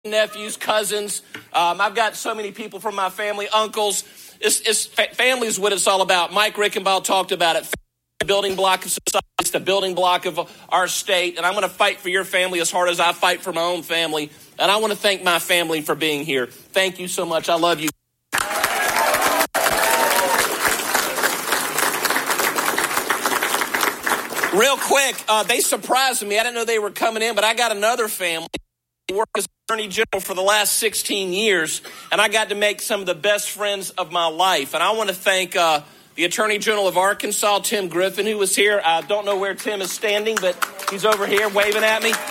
nephews, cousins. I've got so many people from my family, uncles. Family is what it's all about. Mike Rickenbaugh talked about it. The building block of society. It's the building block of our state. And I'm going to fight for your family as hard as I fight for my own family. And I want to thank my family for being here. Thank you so much. I love you. Real quick, they surprised me. I didn't know they were coming in, but I got another family. I worked as Attorney General for the last 16 years, and I got to make some of the best friends of my life. And I want to thank the Attorney General of Arkansas, Tim Griffin, who was here. I don't know where Tim is standing, but he's over here waving at me.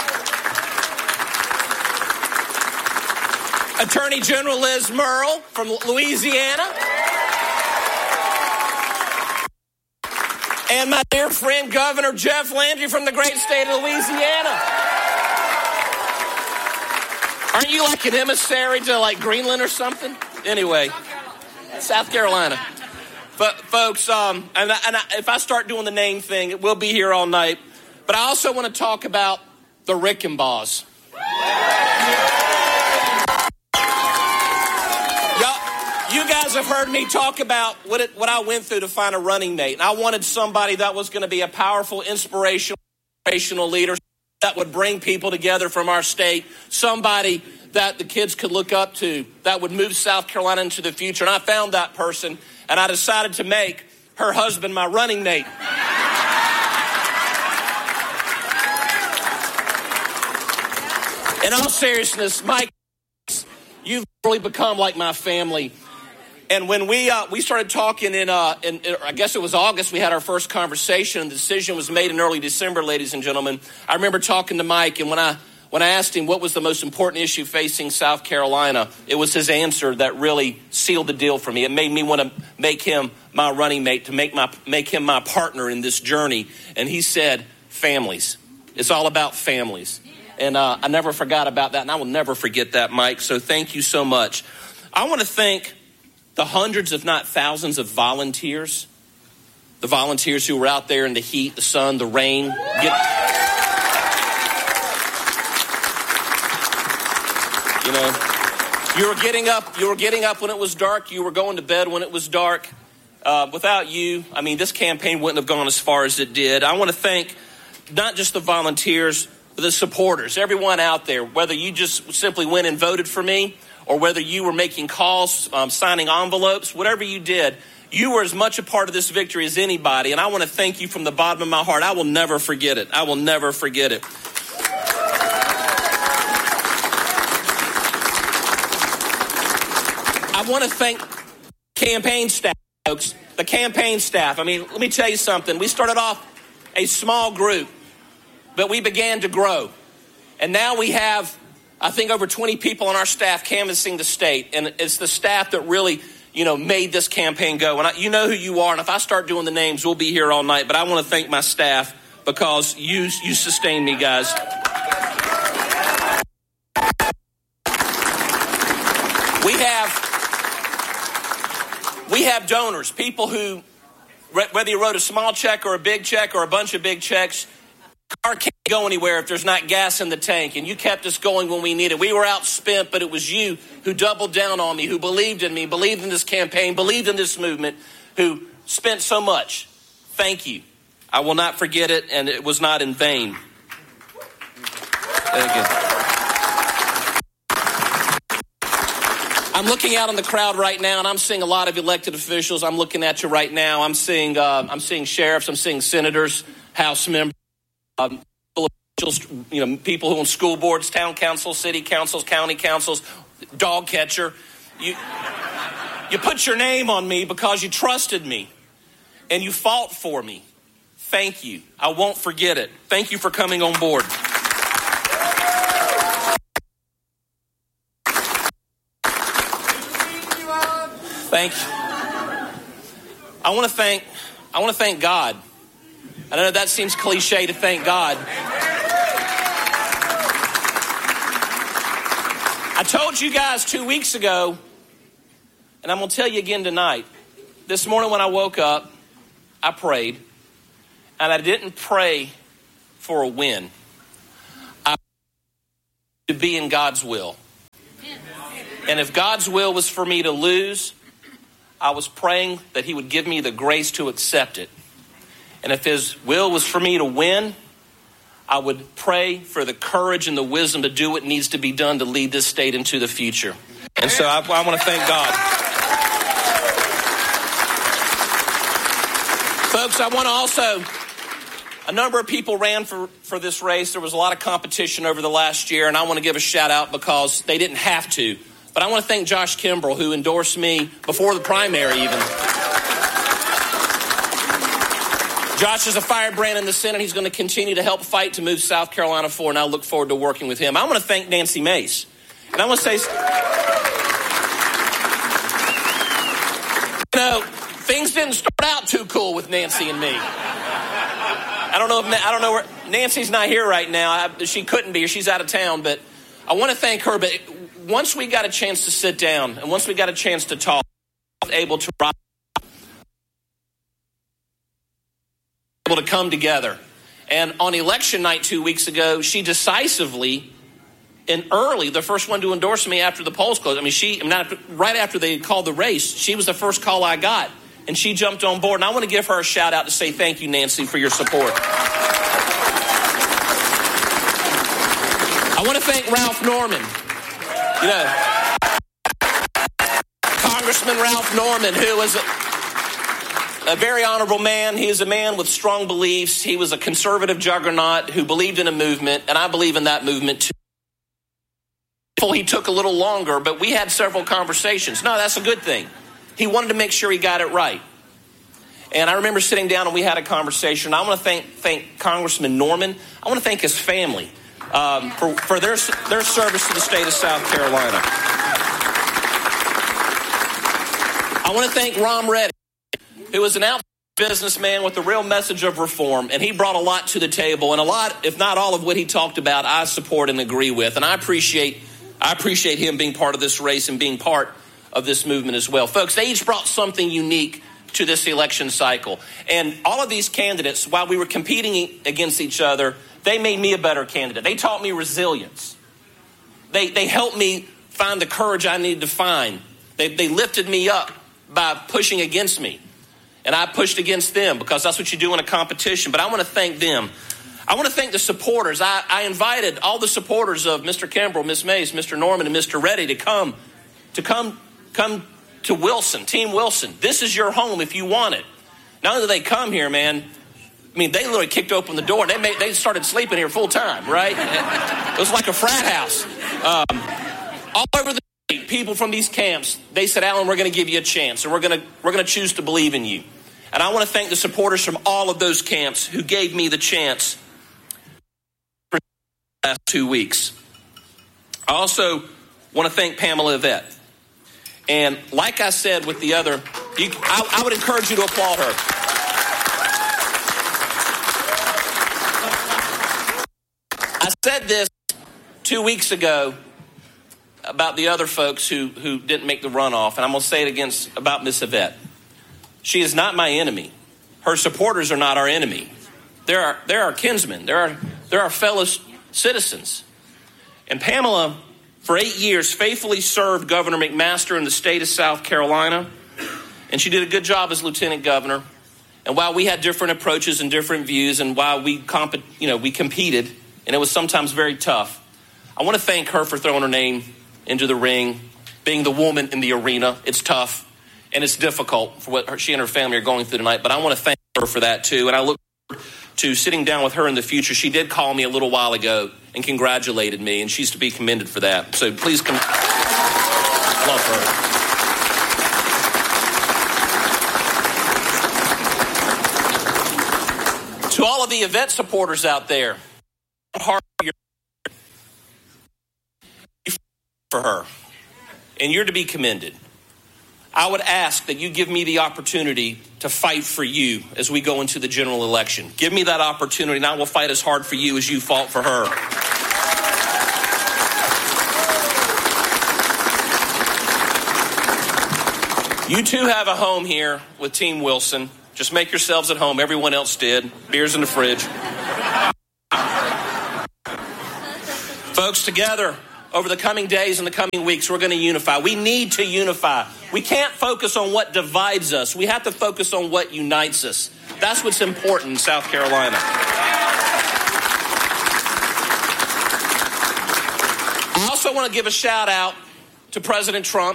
Attorney General Liz Murrill from Louisiana. And my dear friend, Governor Jeff Landry from the great state of Louisiana. Aren't you like an emissary to like Greenland or something? Anyway, South Carolina. But folks, if I start doing the name thing, we'll be here all night. But I also want to talk about the Rickenbaughs. You guys have heard me talk about what I went through to find a running mate. And I wanted somebody that was going to be a powerful, inspirational leader that would bring people together from our state, somebody that the kids could look up to, that would move South Carolina into the future. And I found that person, and I decided to make her husband my running mate. In all seriousness, Mike, you've really become like my family. And when we started talking in I guess it was August, we had our first conversation, and the decision was made in early December, ladies and gentlemen. I remember talking to Mike, and when I asked him what was the most important issue facing South Carolina, it was his answer that really sealed the deal for me. It made me want to make him my running mate, to make him my partner in this journey. And he said, families. It's all about families. And I never forgot about that, and I will never forget that, Mike. So thank you so much. I want to thank the hundreds, if not thousands, of volunteers. The volunteers who were out there in the heat, the sun, the rain. You were getting up when it was dark. You were going to bed when it was dark. Without you, this campaign wouldn't have gone as far as it did. I want to thank not just the volunteers, but the supporters, everyone out there, whether you just simply went and voted for me, or whether you were making calls, signing envelopes, whatever you did, you were as much a part of this victory as anybody. And I want to thank you from the bottom of my heart. I will never forget it. I will never forget it. I want to thank campaign staff, folks, the campaign staff. Let me tell you something. We started off a small group, but we began to grow. And now we have, I think, over 20 people on our staff canvassing the state. And it's the staff that really, made this campaign go. And you know who you are. And if I start doing the names, we'll be here all night. But I want to thank my staff because you sustain me, guys. We have donors, people who, whether you wrote a small check or a big check or a bunch of big checks, car can't go anywhere if there's not gas in the tank, and you kept us going when we needed. We were outspent, but it was you who doubled down on me, who believed in me, believed in this campaign, believed in this movement, who spent so much. Thank you. I will not forget it, and it was not in vain. Thank you. I'm looking out on the crowd right now, and I'm seeing a lot of elected officials. I'm looking at you right now. I'm seeing sheriffs. I'm seeing senators, House members. People who on school boards, town councils, city councils, county councils, dog catcher. You put your name on me because you trusted me and you fought for me. Thank you. I won't forget it. Thank you for coming on board. Thank you. I want to thank God. I know that seems cliche to thank God. I told you guys 2 weeks ago, and I'm going to tell you again tonight. This morning when I woke up, I prayed, and I didn't pray for a win. I prayed to be in God's will. And if God's will was for me to lose, I was praying that he would give me the grace to accept it. And if his will was for me to win, I would pray for the courage and the wisdom to do what needs to be done to lead this state into the future. And so I want to thank God. Folks, I want to also, a number of people ran for this race. There was a lot of competition over the last year, and I want to give a shout out because they didn't have to. But I want to thank Josh Kimbrell, who endorsed me before the primary even. Josh is a firebrand in the Senate. He's going to continue to help fight to move South Carolina forward, and I look forward to working with him. I want to thank Nancy Mace. And I want to say, things didn't start out too cool with Nancy and me. I don't know where Nancy's not here right now. She couldn't be, or she's out of town, but I want to thank her. But once we got a chance to sit down and once we got a chance to talk, I was able to come together. And on election night 2 weeks ago, she decisively and early, the first one to endorse me after the polls closed. Right after they called the race, she was the first call I got. And she jumped on board. And I want to give her a shout out to say thank you, Nancy, for your support. I want to thank Ralph Norman. Congressman Ralph Norman, who is a very honorable man. He is a man with strong beliefs. He was a conservative juggernaut who believed in a movement, and I believe in that movement too. He took a little longer, but we had several conversations. No, that's a good thing. He wanted to make sure he got it right. And I remember sitting down and we had a conversation. I want to thank Congressman Norman. I want to thank his family for their service to the state of South Carolina. I want to thank Rom Reddy, who is an out businessman with a real message of reform, and he brought a lot to the table, and a lot, if not all of what he talked about, I support and agree with, and I appreciate him being part of this race and being part of this movement as well. Folks, they each brought something unique to this election cycle, and all of these candidates, while we were competing against each other, they made me a better candidate. They taught me resilience. They helped me find the courage I needed to find. They lifted me up by pushing against me. And I pushed against them because that's what you do in a competition. But I want to thank them. I want to thank the supporters. I invited all the supporters of Mr. Kimbrell, Ms. Mace, Mr. Norman, and Mr. Reddy to come to Wilson, Team Wilson. This is your home if you want it. Not only did they come here, man, they literally kicked open the door. They started sleeping here full time, right? It was like a frat house. All over the people from these camps, they said, Alan, we're going to give you a chance, and we're going to choose to believe in you. And I want to thank the supporters from all of those camps who gave me the chance for the last 2 weeks. I also want to thank Pamela Yvette. And like I said with the other, I would encourage you to applaud her. I said this 2 weeks ago about the other folks who didn't make the runoff, and I'm going to say it again about Miss Yvette. She is not my enemy. Her supporters are not our enemy. They're our kinsmen. They're our fellow citizens. And Pamela, for 8 years, faithfully served Governor McMaster in the state of South Carolina, and she did a good job as lieutenant governor. And while we had different approaches and different views, and while we competed, and it was sometimes very tough, I want to thank her for throwing her name into the ring, being the woman in the arena. It's tough and it's difficult for what she and her family are going through tonight, but I want to thank her for that too. And I look forward to sitting down with her in the future. She did call me a little while ago and congratulated me, and she's to be commended for that. So please love her. To all of the Yvette supporters out there, hard for her, and you're to be commended. I would ask that you give me the opportunity to fight for you as we go into the general election. Give me that opportunity, and I will fight as hard for you as you fought for her. You too have a home here with Team Wilson. Just make yourselves at home. Everyone else did. Beer's in the fridge. Folks, together over the coming days and the coming weeks, we're going to unify. We need to unify. We can't focus on what divides us. We have to focus on what unites us. That's what's important in South Carolina. I also want to give a shout out to President Trump.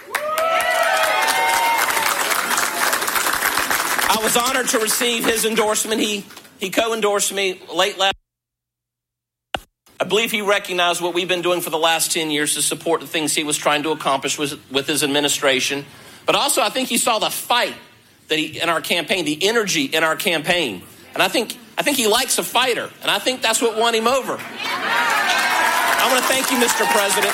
I was honored to receive his endorsement. He co-endorsed me late last. I believe he recognized what we've been doing for the last 10 years to support the things he was trying to accomplish with his administration. But also, I think he saw the fight that in our campaign, the energy in our campaign. And I think he likes a fighter. And I think that's what won him over. I want to thank you, Mr. President.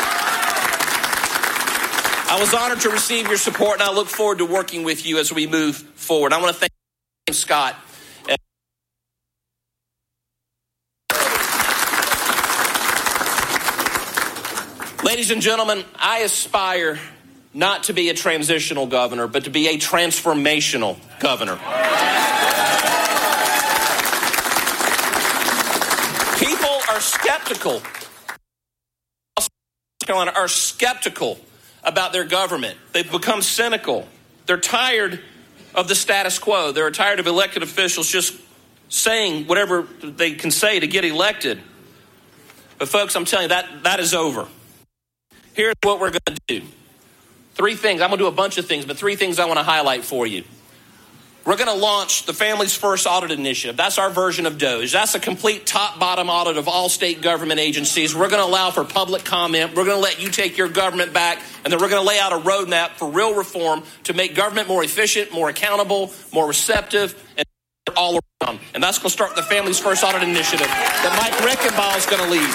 I was honored to receive your support, and I look forward to working with you as we move forward. I want to thank Scott. Ladies and gentlemen, I aspire not to be a transitional governor, but to be a transformational governor. People are skeptical. Carolina are skeptical about their government. They've become cynical. They're tired of the status quo. They're tired of elected officials just saying whatever they can say to get elected. But folks, I'm telling you, that is over. Here's what we're going to do. 3 things. I'm going to do a bunch of things, but 3 things I want to highlight for you. We're going to launch the Families First Audit Initiative. That's our version of DOGE. That's a complete top-bottom audit of all state government agencies. We're going to allow for public comment. We're going to let you take your government back, and then we're going to lay out a roadmap for real reform to make government more efficient, more accountable, more receptive, and all around. And that's going to start the Families First Audit Initiative that Mike Rickenbaugh is going to lead.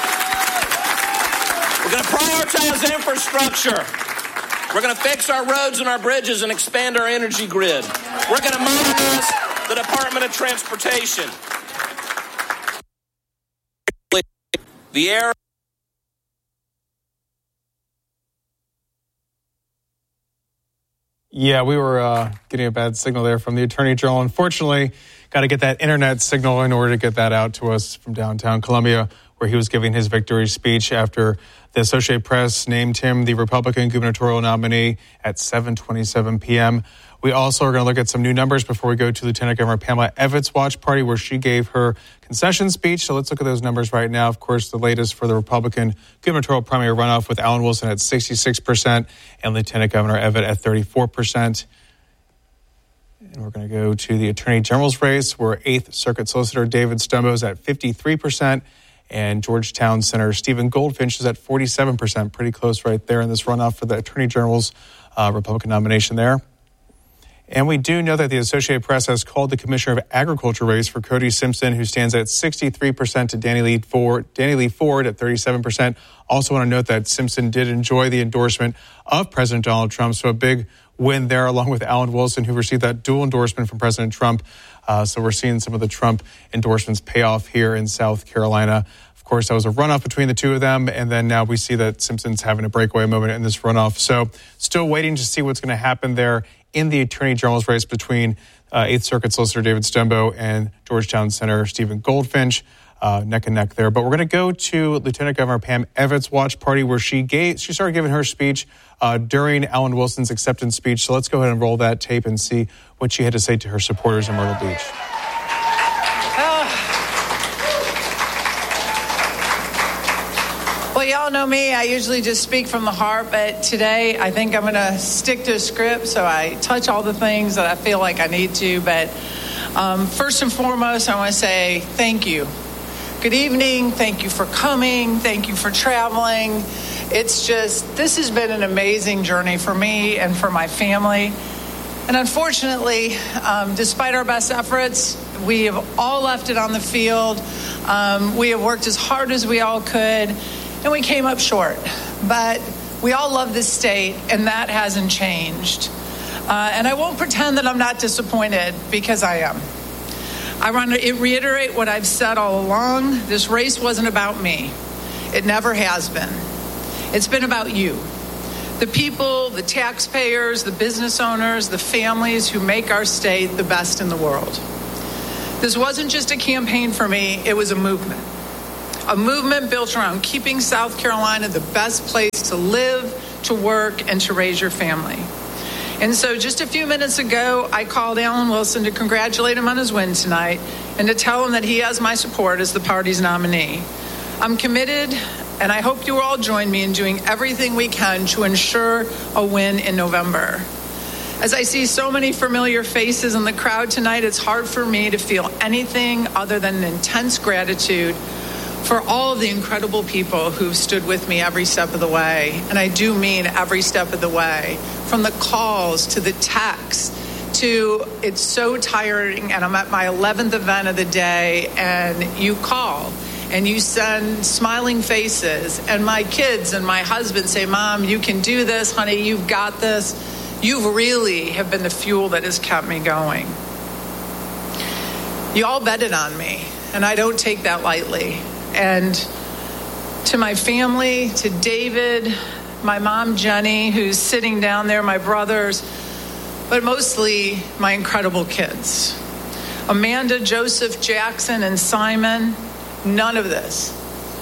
We're going to prioritize infrastructure. We're going to fix our roads and our bridges and expand our energy grid. We're going to modernize the Department of Transportation. The air. Yeah, we were getting a bad signal there from the Attorney General. Unfortunately, got to get that internet signal in order to get that out to us from downtown Columbia, where he was giving his victory speech after the Associated Press named him the Republican gubernatorial nominee at 7:27 p.m. We also are going to look at some new numbers before we go to Lieutenant Governor Pamela Evitts' watch party, where she gave her concession speech. So let's look at those numbers right now. Of course, the latest for the Republican gubernatorial primary runoff with Alan Wilson at 66% and Lieutenant Governor Evitts at 34%. And we're going to go to the Attorney General's race, where 8th Circuit Solicitor David Stumbo is at 53%. And Georgetown Senator Stephen Goldfinch is at 47%. Pretty close right there in this runoff for the Attorney General's Republican nomination there. And we do know that the Associated Press has called the Commissioner of Agriculture race for Cody Simpson, who stands at 63%, to Danny Lee Ford at 37%. Also want to note that Simpson did enjoy the endorsement of President Donald Trump, so a big win there, along with Alan Wilson, who received that dual endorsement from President Trump. So we're seeing some of the Trump endorsements pay off here in South Carolina. Of course, that was a runoff between the two of them, and then now we see that Simpson's having a breakaway moment in this runoff. So still waiting to see what's going to happen there in the Attorney General's race between 8th Circuit Solicitor David Stumbo and Georgetown Senator Stephen Goldfinch, neck and neck there. But we're going to go to Lieutenant Governor Pam Evitts' watch party, where she started giving her speech during Alan Wilson's acceptance speech. So let's go ahead and roll that tape and see what she had to say to her supporters in Myrtle Beach. Well, y'all know me. I usually just speak from the heart, but today I think I'm going to stick to a script, so I touch all the things that I feel like I need to. But first and foremost, I want to say thank you. Good evening. Thank you for coming. Thank you for traveling. It's just, this has been an amazing journey for me and for my family. And unfortunately, despite our best efforts, we have all left it on the field. We have worked as hard as we all could, and we came up short. But we all love this state, and that hasn't changed. And I won't pretend that I'm not disappointed, because I am. I want to reiterate what I've said all along. This race wasn't about me. It never has been. It's been about you. The people, the taxpayers, the business owners, the families who make our state the best in the world. This wasn't just a campaign for me, it was a movement. a movement built around keeping South Carolina the best place to live, to work, and to raise your family. And so just a few minutes ago, I called Alan Wilson to congratulate him on his win tonight and to tell him that he has my support as the party's nominee. I'm committed, and I hope you all join me in doing everything we can to ensure a win in November. As I see so many familiar faces in the crowd tonight, it's hard for me to feel anything other than an intense gratitude for all of the incredible people who've stood with me every step of the way. And I do mean every step of the way, from the calls to the texts to it's so tiring and I'm at my 11th event of the day and you call and you send smiling faces and my kids and my husband say, Mom, you can do this, honey, you've got this. You really have been the fuel that has kept me going. You all betted on me, and I don't take that lightly. And to my family, to David, my mom, Jenny, who's sitting down there, my brothers, but mostly my incredible kids. Amanda, Joseph, Jackson, and Simon, none of this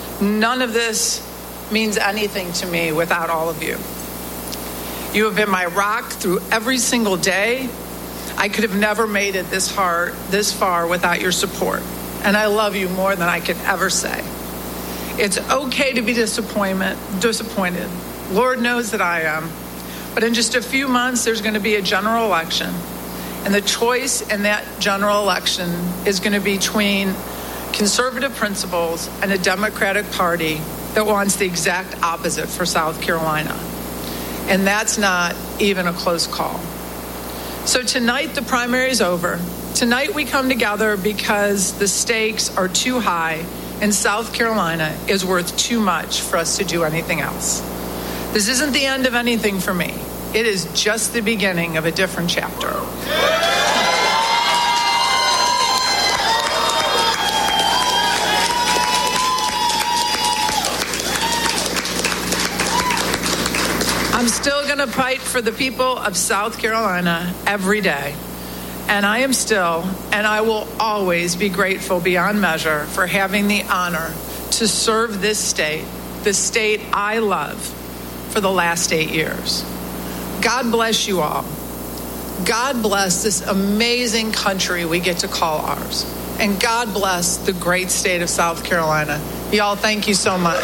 means anything to me without all of you. You have been my rock through every single day. I could have never made it this far without your support. And I love you more than I could ever say. It's okay to be disappointed. Lord knows that I am. But in just a few months, there's going to be a general election. And the choice in that general election is going to be between conservative principles and a Democratic Party that wants the exact opposite for South Carolina. And that's not even a close call. So tonight, the primary is over. Tonight, we come together because the stakes are too high and South Carolina is worth too much for us to do anything else. This isn't the end of anything for me. It is just the beginning of a different chapter. I'm still going to fight for the people of South Carolina every day. And I am still, and I will always be grateful beyond measure for having the honor to serve this state, the state I love, for the last 8 years. God bless you all. God bless this amazing country we get to call ours. And God bless the great state of South Carolina. Y'all, thank you so much.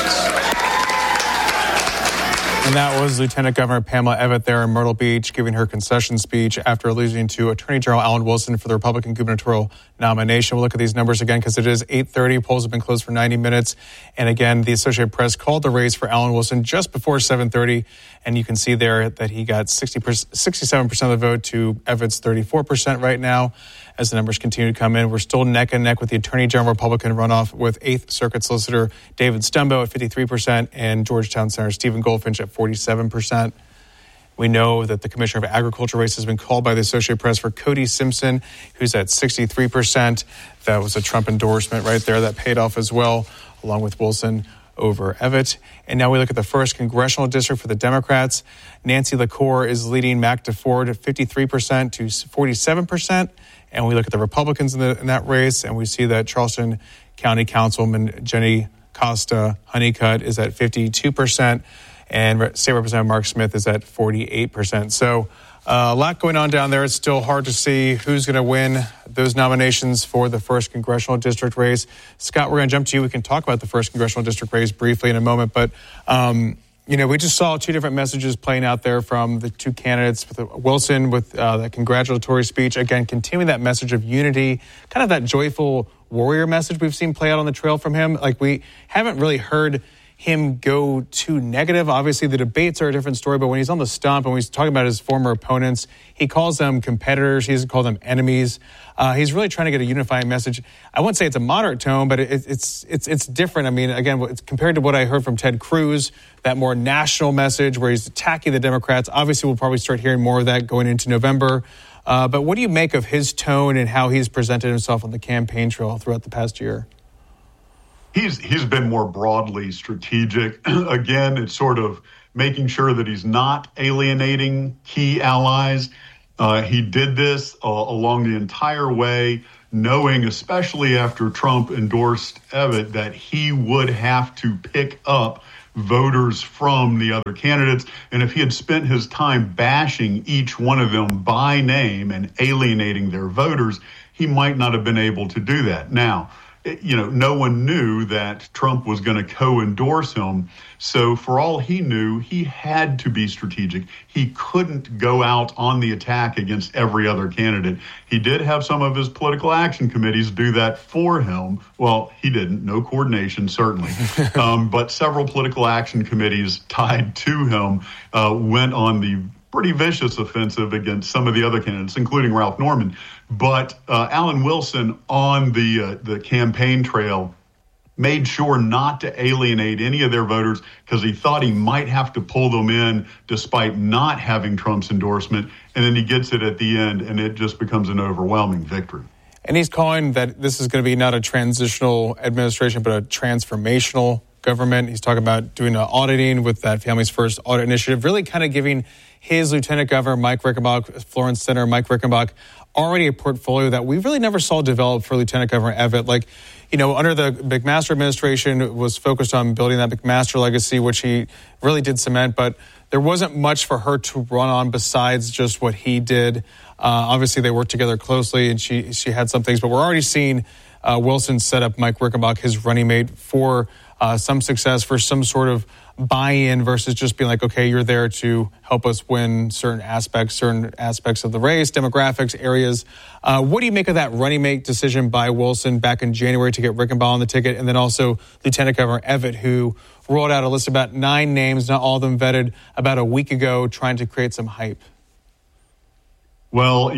And that was Lieutenant Governor Pamela Evette there in Myrtle Beach giving her concession speech after losing to Attorney General Alan Wilson for the Republican gubernatorial nomination. We'll look at these numbers again because it is 8:30. Polls have been closed for 90 minutes. And again, the Associated Press called the race for Alan Wilson just before 7:30. And you can see there that he got 67% of the vote to Evette's 34% right now. As the numbers continue to come in, we're still neck and neck with the Attorney General Republican runoff with 8th Circuit Solicitor David Stumbo at 53% and Georgetown Senator Stephen Goldfinch at 47%. We know that the Commissioner of Agriculture race has been called by the Associated Press for Cody Simpson, who's at 63%. That was a Trump endorsement right there that paid off as well, along with Wilson over Evette. And now we look at the 1st Congressional District for the Democrats. Nancy LaCour is leading Mac DeFord at 53% to 47%. And we look at the Republicans in that race, and we see that Charleston County Councilwoman Jenny Costa Honeycutt is at 52%, and State Representative Mark Smith is at 48%. So a lot going on down there. It's still hard to see who's going to win those nominations for the 1st Congressional District race. Scott, we're going to jump to you. We can talk about the 1st Congressional District race briefly in a moment, but we just saw 2 different messages playing out there from the 2 candidates. With Wilson with that congratulatory speech, again, continuing that message of unity, kind of that joyful warrior message we've seen play out on the trail from him. Like, we haven't really heard him go too negative. Obviously, the debates are a different story, but when he's on the stump and when he's talking about his former opponents, he calls them competitors. He doesn't call them enemies. He's really trying to get a unifying message. I wouldn't say it's a moderate tone, but it's different. I mean, again, it's compared to what I heard from Ted Cruz, that more national message where he's attacking the Democrats. Obviously, we'll probably start hearing more of that going into November. But what do you make of his tone and how he's presented himself on the campaign trail throughout the past year? He's been more broadly strategic. Again, it's sort of making sure that he's not alienating key allies. He did this along the entire way, knowing, especially after Trump endorsed Abbott, that he would have to pick up voters from the other candidates. And if he had spent his time bashing each one of them by name and alienating their voters, he might not have been able to do that. Now, no one knew that Trump was going to co-endorse him. So for all he knew, he had to be strategic. He couldn't go out on the attack against every other candidate. He did have some of his political action committees do that for him. Well, he didn't. No coordination, certainly. But several political action committees tied to him went on the pretty vicious offensive against some of the other candidates, including Ralph Norman. But Alan Wilson on the campaign trail made sure not to alienate any of their voters because he thought he might have to pull them in despite not having Trump's endorsement. And then he gets it at the end, and it just becomes an overwhelming victory. And he's calling that this is going to be not a transitional administration, but a transformational government. He's talking about doing an auditing with that Families First audit initiative, really kind of giving his Lieutenant Governor, Mike Rickenbach, Florence Senator Mike Rickenbach, already a portfolio that we really never saw develop for Lieutenant Governor Abbott. Like, under the McMaster administration was focused on building that McMaster legacy, which he really did cement, but there wasn't much for her to run on besides just what he did. Obviously, they worked together closely, and she had some things, but we're already seeing Wilson set up Mike Rickenbach, his running mate, for some success, for some sort of buy-in versus just being like, okay, you're there to help us win certain aspects of the race, demographics, areas. What do you make of that running mate decision by Wilson back in January to get Rickenbach on the ticket, and then also Lieutenant Governor Abbott, who rolled out a list of about 9 names, not all of them vetted, about a week ago, trying to create some hype? Well,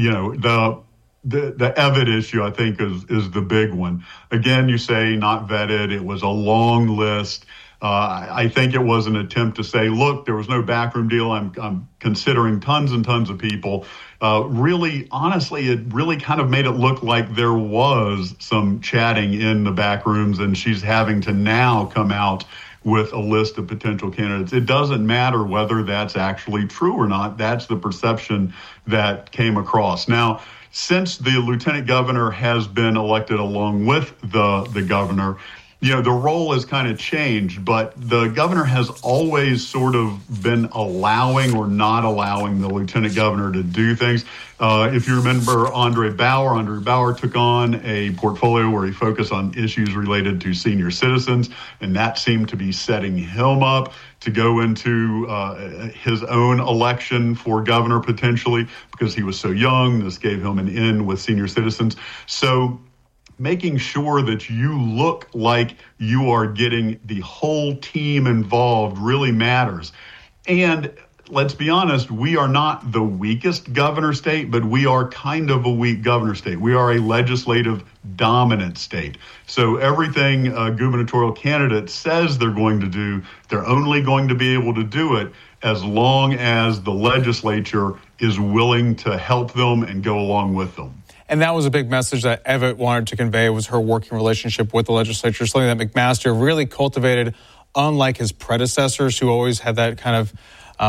the Abbott issue, I think, is the big one. Again, you say not vetted. It was a long list. I think it was an attempt to say, look, there was no backroom deal. I'm considering tons and tons of people. Really, honestly, it really kind of made it look like there was some chatting in the back rooms, and she's having to now come out with a list of potential candidates. It doesn't matter whether that's actually true or not. That's the perception that came across. Now, since the lieutenant governor has been elected along with the governor, the role has kind of changed, but the governor has always sort of been allowing or not allowing the lieutenant governor to do things. If you remember Andre Bauer took on a portfolio where he focused on issues related to senior citizens, and that seemed to be setting him up to go into his own election for governor potentially because he was so young. This gave him an in with senior citizens. So making sure that you look like you are getting the whole team involved really matters. And let's be honest, we are not the weakest governor state, but we are kind of a weak governor state. We are a legislative dominant state. So everything a gubernatorial candidate says they're going to do, they're only going to be able to do it as long as the legislature is willing to help them and go along with them. And that was a big message that Abbott wanted to convey, was her working relationship with the legislature, something that McMaster really cultivated, unlike his predecessors, who always had that kind of,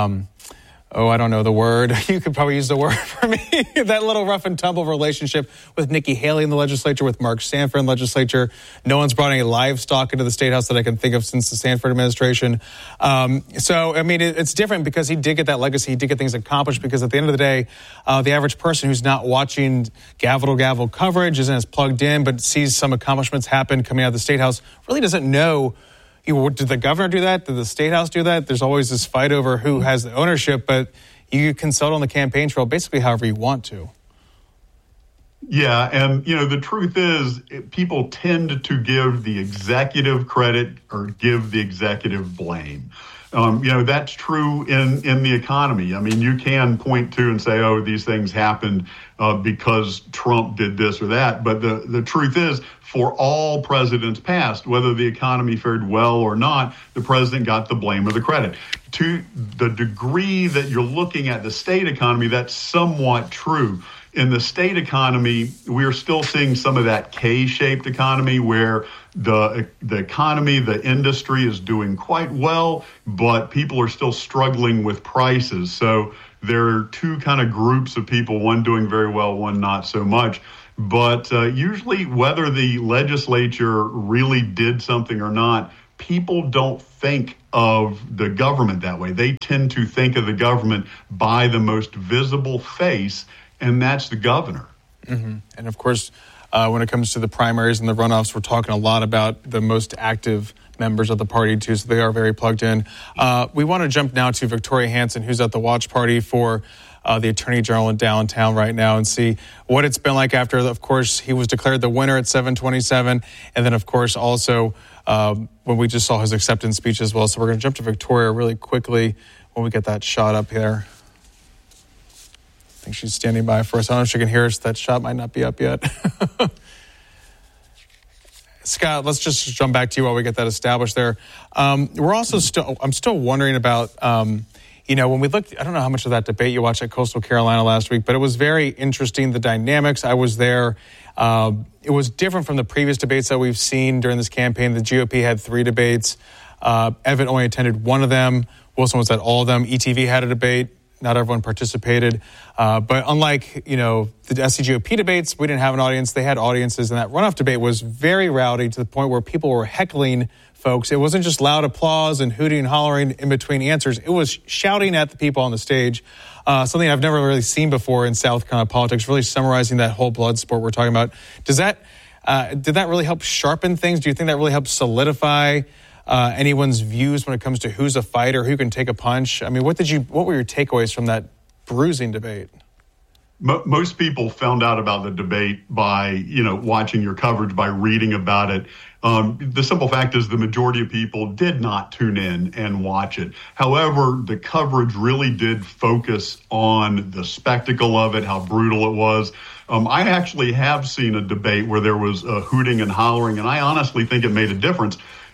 I don't know the word. You could probably use the word for me. That little rough and tumble relationship with Nikki Haley in the legislature, with Mark Sanford in the legislature. No one's brought any livestock into the State House that I can think of since the Sanford administration. It's different because he did get that legacy. He did get things accomplished because at the end of the day, the average person who's not watching gavel-to-gavel coverage, isn't as plugged in, but sees some accomplishments happen coming out of the State House, really doesn't know, did the governor do that? Did the State House do that? There's always this fight over who has the ownership, but you consult on the campaign trail basically however you want to. Yeah, and, the truth is people tend to give the executive credit or give the executive blame. That's true in the economy. I mean, you can point to and say, oh, these things happened because Trump did this or that. But the truth is, for all presidents past, whether the economy fared well or not, the president got the blame or the credit. To the degree that you're looking at the state economy, that's somewhat true. In the state economy, we are still seeing some of that K-shaped economy where the economy, the industry is doing quite well, but people are still struggling with prices. So there are two kind of groups of people, one doing very well, one not so much. But usually, whether the legislature really did something or not, people don't think of the government that way. They tend to think of the government by the most visible face, and that's the governor. Mm-hmm. And of course, when it comes to the primaries and the runoffs, we're talking a lot about the most active members of the party, too, so they are very plugged in. We want to jump now to Victoria Hanson, who's at the watch party for the Attorney General in downtown right now, and see what it's been like after, of course, he was declared the winner at 727. And then, of course, also when we just saw his acceptance speech as well. So we're going to jump to Victoria really quickly when we get that shot up here. I think she's standing by for us. I don't know if she can hear us. That shot might not be up yet. Scott, let's just jump back to you while we get that established there. We're also I'm still wondering about, when we looked, I don't know how much of that debate you watched at Coastal Carolina last week, but it was very interesting, the dynamics. I was there. It was different from the previous debates that we've seen during this campaign. The GOP had 3 debates. Evan only attended one of them. Wilson was at all of them. ETV had a debate. Not everyone participated. But unlike, the SCGOP debates, we didn't have an audience. They had audiences, and that runoff debate was very rowdy to the point where people were heckling folks. It wasn't just loud applause and hooting and hollering in between answers. It was shouting at the people on the stage, something I've never really seen before in South Carolina politics, really summarizing that whole blood sport we're talking about. Did that really help sharpen things? Do you think that really helped solidify anyone's views when it comes to who's a fighter, who can take a punch? I mean, what were your takeaways from that bruising debate? Most people found out about the debate by, watching your coverage, by reading about it. The simple fact is the majority of people did not tune in and watch it. However, the coverage really did focus on the spectacle of it, how brutal it was. I actually have seen a debate where there was hooting and hollering, and I honestly think it made a difference.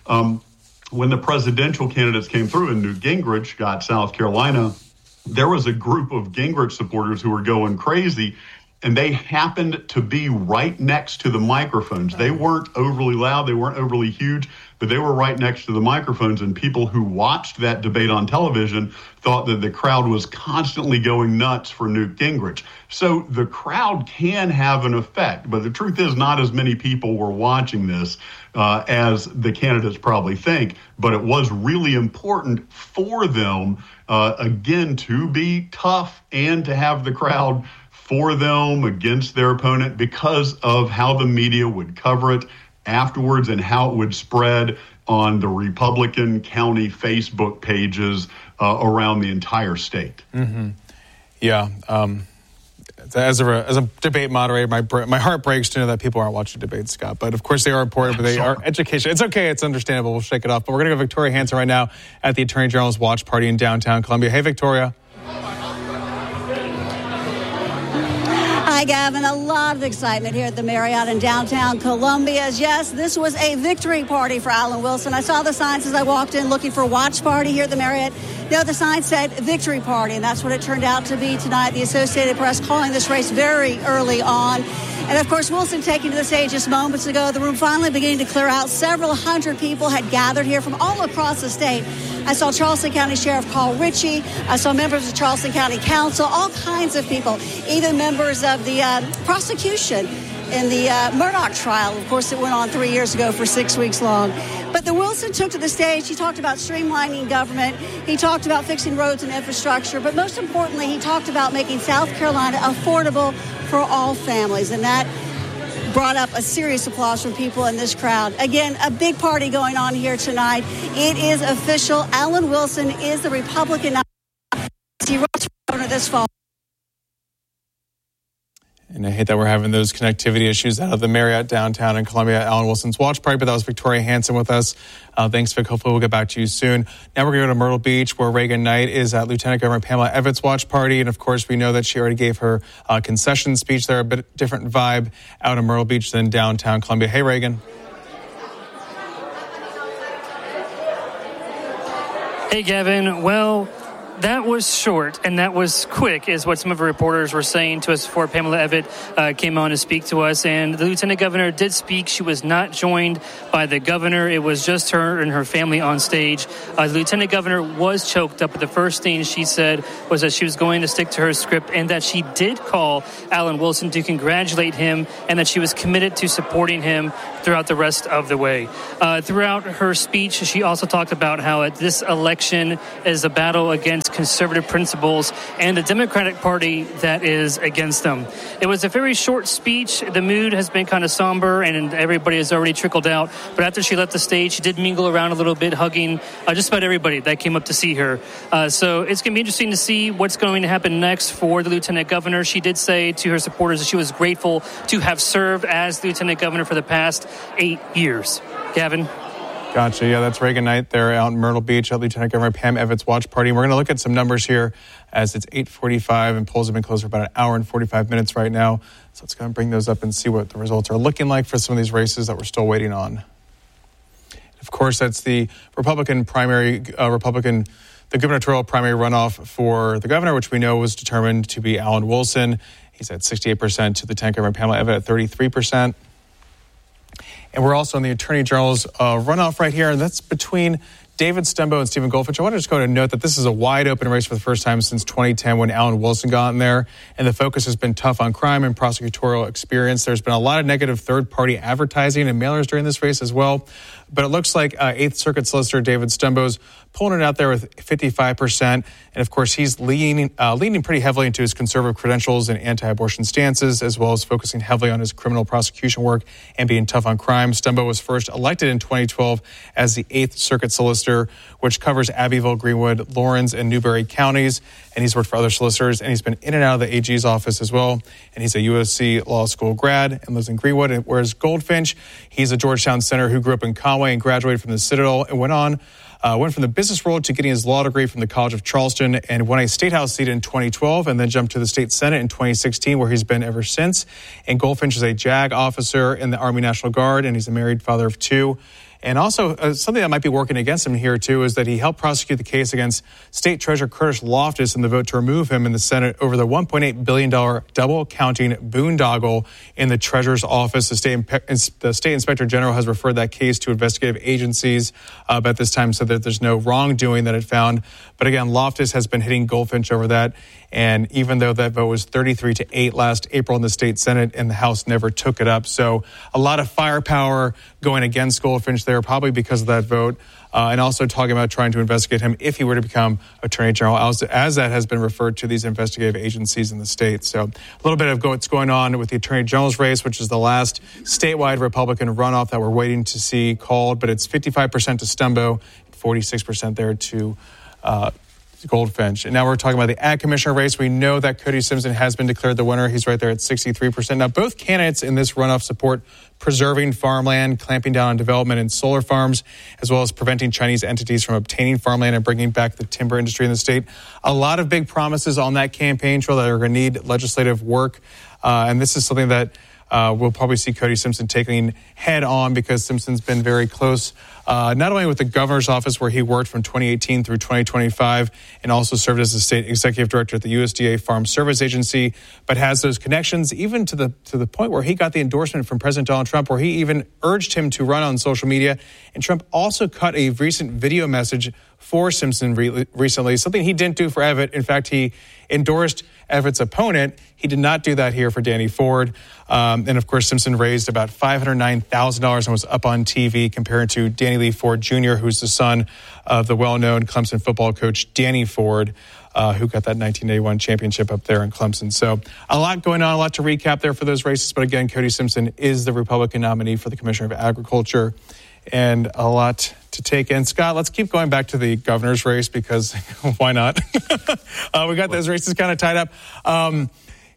When the presidential candidates came through and Newt Gingrich got South Carolina, there was a group of Gingrich supporters who were going crazy, and they happened to be right next to the microphones. They weren't overly loud, they weren't overly huge, but they were right next to the microphones, and people who watched that debate on television thought that the crowd was constantly going nuts for Newt Gingrich. So the crowd can have an effect, but the truth is not as many people were watching this as the candidates probably think, but it was really important for them, again, to be tough and to have the crowd for them against their opponent because of how the media would cover it afterwards and how it would spread on the Republican county Facebook pages around the entire state. Mm-hmm. Yeah. As a debate moderator, my heart breaks to know that people aren't watching debates, Scott. But of course they are important, but they are education. It's okay. It's understandable. We'll shake it off. But we're going to go Victoria Hanson right now at the Attorney General's watch party in downtown Columbia. Hey, Victoria. Hi, Gavin. A lot of excitement here at the Marriott in downtown Columbia. Yes, this was a victory party for Alan Wilson. I saw the signs as I walked in looking for a watch party here at the Marriott. No, the sign said victory party, and that's what it turned out to be tonight. The Associated Press calling this race very early on. And, of course, Wilson taking to the stage just moments ago. The room finally beginning to clear out. Several hundred people had gathered here from all across the state. I saw Charleston County Sheriff Carl Ritchie. I saw members of Charleston County Council, all kinds of people, even members of the prosecution in the Murdoch trial. Of course, it went on 3 years ago for 6 weeks long. But the Wilson took to the stage. He talked about streamlining government. He talked about fixing roads and infrastructure. But most importantly, he talked about making South Carolina affordable for all families. And that brought up a serious applause from people in this crowd. Again, a big party going on here tonight. It is official. Alan Wilson is the Republican nominee. He runs for governor this fall. And I hate that we're having those connectivity issues out of the Marriott downtown in Columbia at Alan Wilson's watch party, but that was Victoria Hanson with us. Thanks, Vic. Hopefully we'll get back to you soon. Now we're going to go to Myrtle Beach, where Reagan Knight is at Lieutenant Governor Pamela Evitts' watch party. And, of course, we know that she already gave her concession speech there, a bit different vibe out in Myrtle Beach than downtown Columbia. Hey, Reagan. Hey, Gavin. Well, That was short and that was quick, is what some of the reporters were saying to us before Pamela Evitt came on to speak to us. And the lieutenant governor did speak. She was not joined by the governor. It was just her and her family on stage. The lieutenant governor was choked up, but the first thing she said was that she was going to stick to her script and that she did call Alan Wilson to congratulate him and that she was committed to supporting him throughout the rest of the way. Throughout her speech, she also talked about how this election is a battle against conservative principles and the Democratic Party that is against them. It was a very short speech. The mood has been kind of somber and everybody has already trickled out. But after she left the stage, she did mingle around a little bit, hugging just about everybody that came up to see her. So it's going to be interesting to see what's going to happen next for the lieutenant governor. She did say to her supporters that she was grateful to have served as the lieutenant governor for the past 8 years. Gavin? Gotcha. Yeah, that's Reagan Knight there out in Myrtle Beach at Lieutenant Governor Pam Evitt's watch party. We're going to look at some numbers here as it's 8:45 and polls have been closed for about an hour and 45 minutes right now. So let's go and bring those up and see what the results are looking like for some of these races that we're still waiting on. Of course, that's the Republican primary, the gubernatorial primary runoff for the governor, which we know was determined to be Alan Wilson. He's at 68% to Lieutenant Governor Pamela Evitt at 33%. And we're also in the Attorney General's runoff right here, and that's between David Stumbo and Stephen Goldfinch. I want to just go ahead and note that this is a wide open race for the first time since 2010 when Alan Wilson got in there, and the focus has been tough on crime and prosecutorial experience. There's been a lot of negative third-party advertising and mailers during this race as well. But it looks like 8th Circuit Solicitor David Stumbo's pulling it out there with 55%. And, of course, he's leaning pretty heavily into his conservative credentials and anti-abortion stances, as well as focusing heavily on his criminal prosecution work and being tough on crime. Stumbo was first elected in 2012 as the 8th Circuit Solicitor, which covers Abbeville, Greenwood, Lawrence, and Newberry counties. And he's worked for other solicitors, and he's been in and out of the AG's office as well. And he's a USC Law School grad and lives in Greenwood. And whereas Goldfinch, he's a Georgetown senator who grew up in Conway and graduated from the Citadel and went from the business world to getting his law degree from the College of Charleston and won a state house seat in 2012 and then jumped to the state Senate in 2016, where he's been ever since. And Goldfinch is a JAG officer in the Army National Guard, and he's a married father of 2. And also, something that might be working against him here, too, is that he helped prosecute the case against State Treasurer Curtis Loftus in the vote to remove him in the Senate over the $1.8 billion double-counting boondoggle in the Treasurer's office. The State Inspector General has referred that case to investigative agencies, but at this time said that there's no wrongdoing that it found. But again, Loftus has been hitting Goldfinch over that. And even though that vote was 33-8 last April in the state Senate, and the House never took it up. So a lot of firepower going against Goldfinch there, probably because of that vote. And also talking about trying to investigate him if he were to become Attorney General, as that has been referred to these investigative agencies in the state. So a little bit of what's going on with the Attorney General's race, which is the last statewide Republican runoff that we're waiting to see called. But it's 55% to Stumbo, 46% there to Goldfinch. And now we're talking about the Ag Commissioner race. We know that Cody Simpson has been declared the winner. He's right there at 63%. Now, both candidates in this runoff support preserving farmland, clamping down on development in solar farms, as well as preventing Chinese entities from obtaining farmland and bringing back the timber industry in the state. A lot of big promises on that campaign trail that are going to need legislative work. And this is something that we'll probably see Cody Simpson taking head on, because Simpson's been very close, not only with the governor's office where he worked from 2018 through 2025 and also served as the state executive director at the USDA Farm Service Agency, but has those connections even to the point where he got the endorsement from President Donald Trump, where he even urged him to run on social media. And Trump also cut a recent video message for Simpson recently, something he didn't do for Evitt. In fact, he endorsed Evitt's opponent. He did not do that here for Danny Ford. And, of course, Simpson raised about $509,000 and was up on TV compared to Danny Lee Ford Jr., who's the son of the well-known Clemson football coach Danny Ford, who got that 1981 championship up there in Clemson. So a lot going on, a lot to recap there for those races. But, again, Cody Simpson is the Republican nominee for the Commissioner of Agriculture, and a lot to take in. Scott, let's keep going back to the governor's race, because why not? We got those races kind of tied up.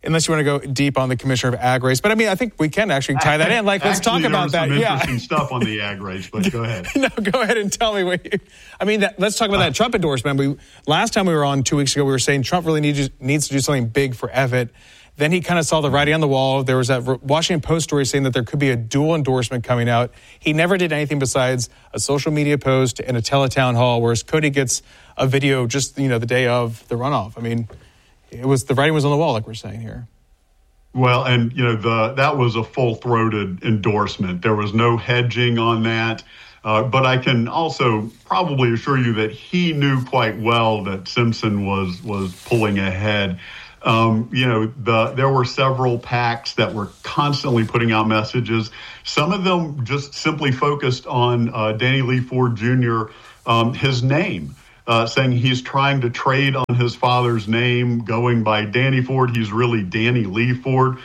unless you want to go deep on the commissioner of ag race. But I mean, I think we can actually tie that in. Like, let's talk about that. Some interesting stuff on the ag race, but go ahead. No, go ahead and tell me let's talk about that Trump endorsement. Last time we were on 2 weeks ago, we were saying Trump really needs to do something big for Evitt. Then he kind of saw the writing on the wall. There was that Washington Post story saying that there could be a dual endorsement coming out. He never did anything besides a social media post and a teletown hall, whereas Cody gets a video just, the day of the runoff. I mean, the writing was on the wall, like we're saying here. Well, and, that was a full-throated endorsement. There was no hedging on that. But I can also probably assure you that he knew quite well that Simpson was pulling ahead. There were several PACs that were constantly putting out messages. Some of them just simply focused on Danny Lee Ford Jr., his name, saying he's trying to trade on his father's name, going by Danny Ford. He's really Danny Lee Ford.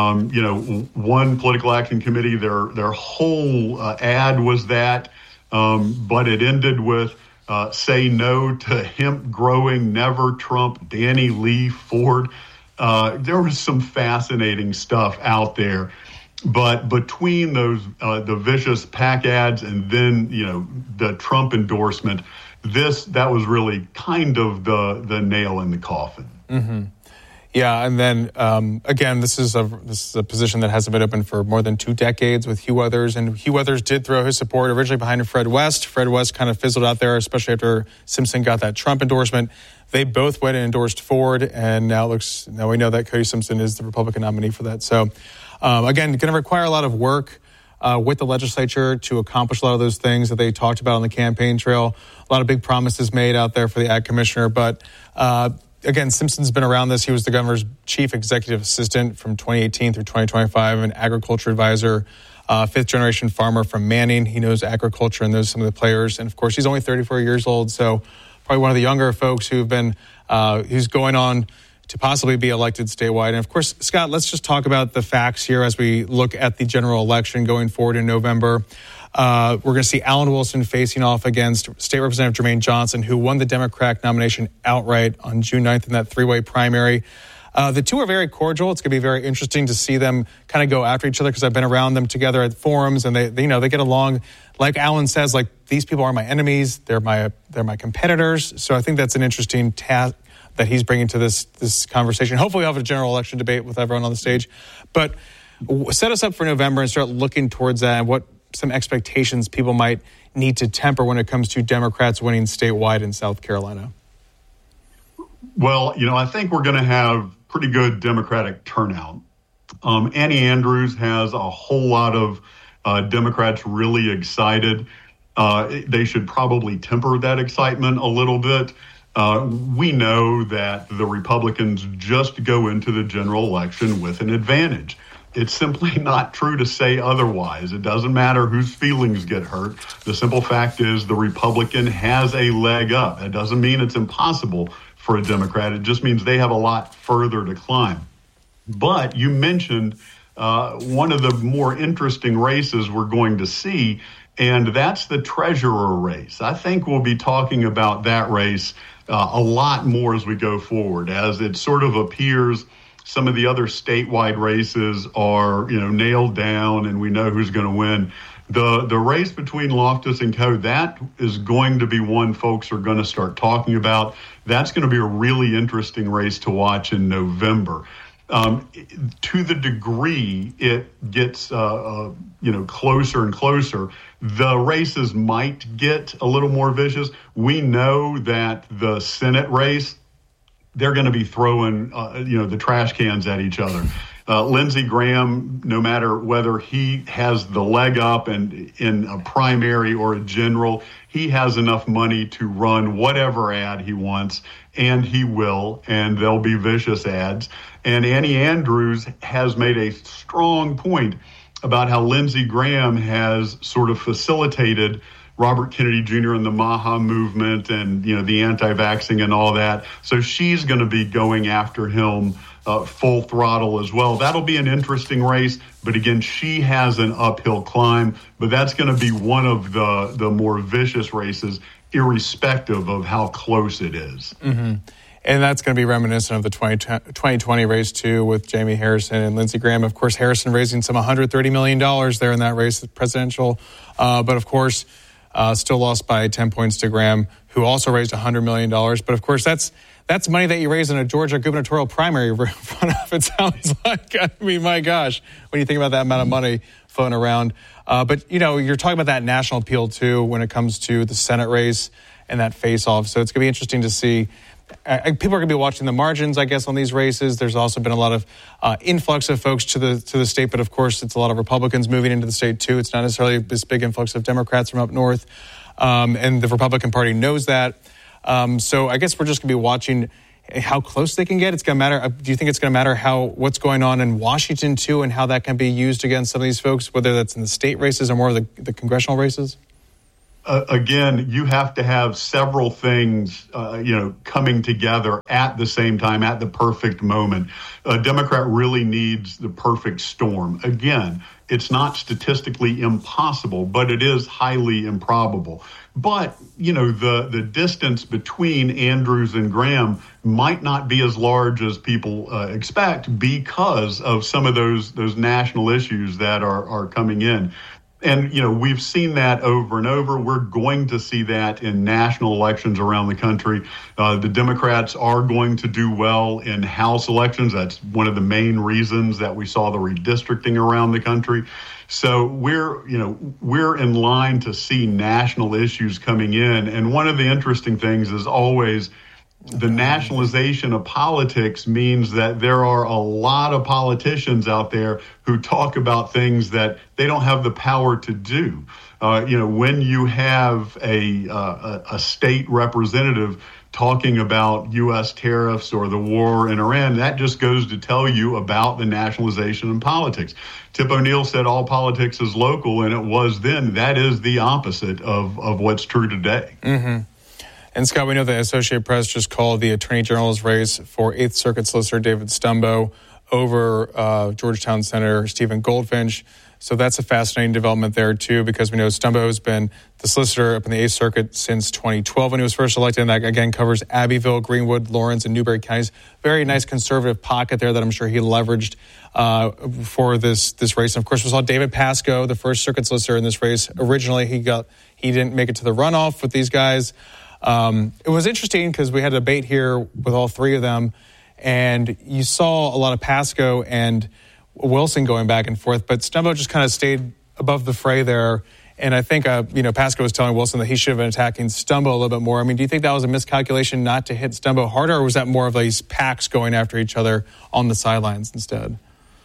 One political action committee, their whole ad was that, but it ended with, say no to hemp growing, never Trump, Danny Lee Ford. There was some fascinating stuff out there. But between those, the vicious PAC ads and then, the Trump endorsement, that was really kind of the nail in the coffin. Mm-hmm. Yeah, and then again, this is a position that hasn't been open for more than 2 decades with Hugh Weathers, and Hugh Weathers did throw his support originally behind Fred West. Fred West kind of fizzled out there, especially after Simpson got that Trump endorsement. They both went and endorsed Ford, and now we know that Cody Simpson is the Republican nominee for that. So again, going to require a lot of work with the legislature to accomplish a lot of those things that they talked about on the campaign trail. A lot of big promises made out there for the ag commissioner, but again, Simpson's been around this. He was the governor's chief executive assistant from 2018 through 2025, an agriculture advisor, fifth-generation farmer from Manning. He knows agriculture and knows some of the players. And, of course, he's only 34 years old, so probably one of the younger folks who've been who's going on to possibly be elected statewide. And, of course, Scott, let's just talk about the facts here as we look at the general election going forward in November. We're going to see Alan Wilson facing off against State Representative Jermaine Johnson, who won the Democratic nomination outright on June 9th in that 3-way primary. The two are very cordial. It's going to be very interesting to see them kind of go after each other because I've been around them together at forums, and they get along. Like Alan says, like, these people are my enemies. They're my competitors. So I think that's an interesting task that he's bringing to this conversation. Hopefully we'll have a general election debate with everyone on the stage. But set us up for November and start looking towards that and what some expectations people might need to temper when it comes to Democrats winning statewide in South Carolina. Well, I think we're going to have pretty good Democratic turnout. Annie Andrews has a whole lot of Democrats really excited. They should probably temper that excitement a little bit. We know that the Republicans just go into the general election with an advantage. It's simply not true to say otherwise. It doesn't matter whose feelings get hurt. The simple fact is the Republican has a leg up. It doesn't mean it's impossible for a Democrat. It just means they have a lot further to climb. But you mentioned one of the more interesting races we're going to see, and that's the treasurer race. I think we'll be talking about that race a lot more as we go forward, as it sort of appears some of the other statewide races are, nailed down and we know who's going to win. The race between Loftus and Coe, that is going to be one folks are going to start talking about. That's going to be a really interesting race to watch in November. To the degree it gets, closer and closer, the races might get a little more vicious. We know that the Senate race, they're going to be throwing, the trash cans at each other. Lindsey Graham, no matter whether he has the leg up and in a primary or a general, he has enough money to run whatever ad he wants, and he will, and there'll be vicious ads. And Annie Andrews has made a strong point about how Lindsey Graham has sort of facilitated Robert Kennedy Jr. and the MAHA movement and, the anti-vaxxing and all that. So she's going to be going after him full throttle as well. That'll be an interesting race. But again, she has an uphill climb. But that's going to be one of the more vicious races, irrespective of how close it is. Mm-hmm. And that's going to be reminiscent of the 2020 race, too, with Jamie Harrison and Lindsey Graham. Of course, Harrison raising some $130 million there in that race, presidential. But, of course, still lost by 10 points to Graham, who also raised $100 million. But, of course, that's money that you raise in a Georgia gubernatorial primary runoff, it sounds like. I mean, my gosh, when you think about that amount of money floating around. But, you're talking about that national appeal, too, when it comes to the Senate race and that face-off. So it's going to be interesting to see. People are going to be watching the margins, I guess, on these races. There's also been a lot of influx of folks to the state, but of course, it's a lot of Republicans moving into the state too. It's not necessarily this big influx of Democrats from up north, and the Republican Party knows that. So I guess we're just going to be watching how close they can get. It's going to matter. Do you think it's going to matter what's going on in Washington too, and how that can be used against some of these folks, whether that's in the state races or more of the congressional races? Again, you have to have several things, coming together at the same time, at the perfect moment. A Democrat really needs the perfect storm. Again, it's not statistically impossible, but it is highly improbable. But, the distance between Andrews and Graham might not be as large as people expect because of some of those national issues that are coming in. And, we've seen that over and over. We're going to see that in national elections around the country. The Democrats are going to do well in House elections. That's one of the main reasons that we saw the redistricting around the country. So we're in line to see national issues coming in. And one of the interesting things is always the nationalization of politics means that there are a lot of politicians out there who talk about things that they don't have the power to do. When you have a state representative talking about U.S. tariffs or the war in Iran, that just goes to tell you about the nationalization in politics. Tip O'Neill said all politics is local, and it was then. That is the opposite of what's true today. Mm-hmm. And, Scott, we know the Associated Press just called the Attorney General's race for 8th Circuit Solicitor David Stumbo over Georgetown Senator Stephen Goldfinch. So that's a fascinating development there, too, because we know Stumbo has been the solicitor up in the 8th Circuit since 2012 when he was first elected. And that, again, covers Abbeville, Greenwood, Lawrence, and Newberry counties. Very nice conservative pocket there that I'm sure he leveraged for this race. And, of course, we saw David Pasco, the first circuit solicitor in this race. Originally, he didn't make it to the runoff with these guys. It was interesting because we had a debate here with all three of them, and you saw a lot of Pasco and Wilson going back and forth, but Stumbo just kind of stayed above the fray there. And I think, Pasco was telling Wilson that he should have been attacking Stumbo a little bit more. I mean, do you think that was a miscalculation not to hit Stumbo harder, or was that more of these packs going after each other on the sidelines instead?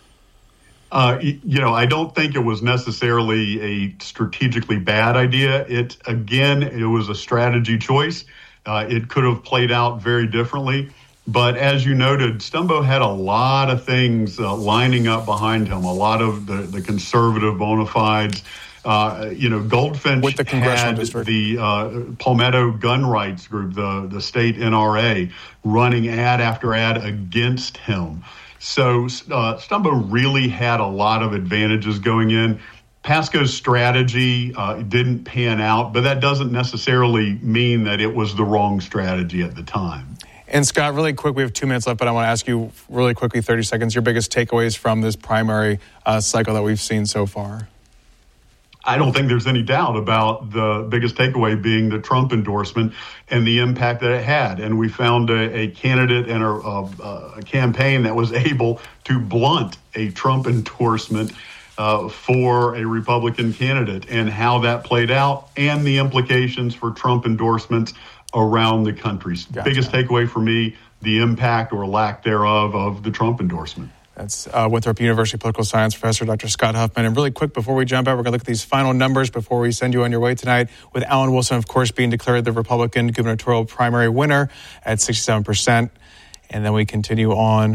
I don't think it was necessarily a strategically bad idea. It was a strategy choice. It could have played out very differently. But as you noted, Stumbo had a lot of things lining up behind him, a lot of the conservative bona fides. Goldfinch with the congressional had district. The Palmetto Gun Rights Group, the state NRA, running ad after ad against him. So Stumbo really had a lot of advantages going in. Pasco's strategy didn't pan out, but that doesn't necessarily mean that it was the wrong strategy at the time. And Scott, really quick, we have 2 minutes left, but I want to ask you really quickly, 30 seconds, your biggest takeaways from this primary cycle that we've seen so far. I don't think there's any doubt about the biggest takeaway being the Trump endorsement and the impact that it had. And we found a candidate and a campaign that was able to blunt a Trump endorsement for a Republican candidate, and how that played out and the implications for Trump endorsements around the country. Gotcha. Biggest takeaway for me, the impact or lack thereof of the Trump endorsement. That's Winthrop University political science professor Dr. Scott Huffman. And really quick, before we jump out, we're going to look at these final numbers before we send you on your way tonight, with Alan Wilson, of course, being declared the Republican gubernatorial primary winner at 67%. And then we continue on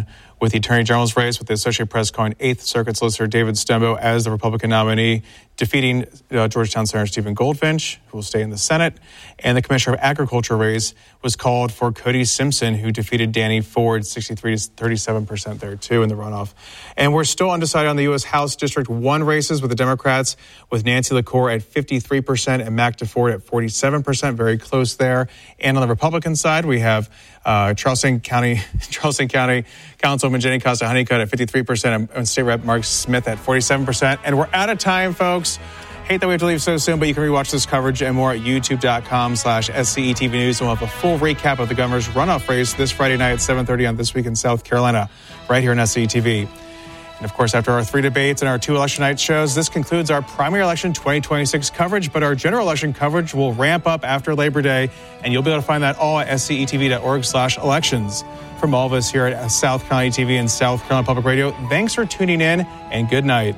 with the Attorney General's race, with the Associated Press calling 8th Circuit Solicitor David Stembo as the Republican nominee, defeating Georgetown Senator Stephen Goldfinch, who will stay in the Senate. And the Commissioner of Agriculture race was called for Cody Simpson, who defeated Danny Ford 63 to 37% there, too, in the runoff. And we're still undecided on the U.S. House District 1 races with the Democrats, with Nancy LaCour at 53% and Mac DeFord at 47%, very close there. And on the Republican side, we have Charleston County Councilwoman Jenny Costa Honeycutt at 53% and State Rep Mark Smith at 47%. And we're out of time, folks. Hate that we have to leave so soon, but you can rewatch this coverage and more at youtube.com/SCETV News. And we'll have a full recap of the governor's runoff race this Friday night at 7:30 on This Week in South Carolina, right here on SCETV. And, of course, after our 3 debates and our 2 election night shows, this concludes our primary election 2026 coverage. But our general election coverage will ramp up after Labor Day, and you'll be able to find that all at scetv.org/elections. From all of us here at South Carolina TV and South Carolina Public Radio, thanks for tuning in, and good night.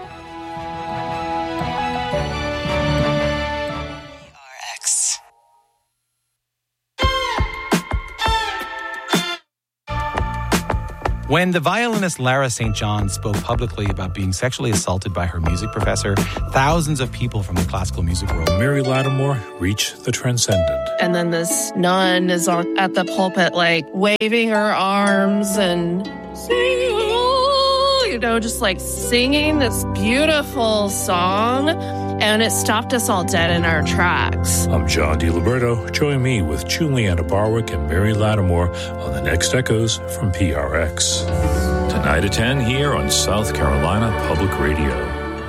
When the violinist Lara St. John spoke publicly about being sexually assaulted by her music professor, thousands of people from the classical music world, Mary Lattimore, reached the transcendent. And then this nun is at the pulpit, like, waving her arms and singing, just like singing this beautiful song. And it stopped us all dead in our tracks. I'm John DiLiberto. Join me with Juliana Barwick and Mary Lattimore on the next Echoes from PRX. Tonight at 10 here on South Carolina Public Radio.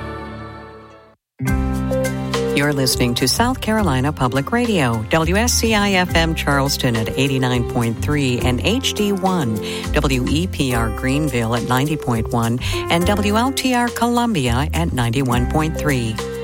You're listening to South Carolina Public Radio, WSCI-FM Charleston at 89.3 and HD1, WEPR Greenville at 90.1 and WLTR Columbia at 91.3.